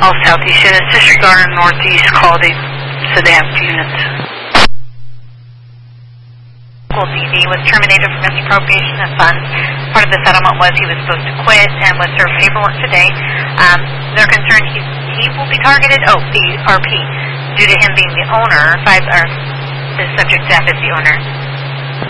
All southeast units, disregard northeast call, so they have units. DD was terminated for misappropriation of funds. Part of the settlement was he was supposed to quit and was served paperwork today. They're concerned he will be targeted. The RP, due to him being the owner, the subject death is the owner.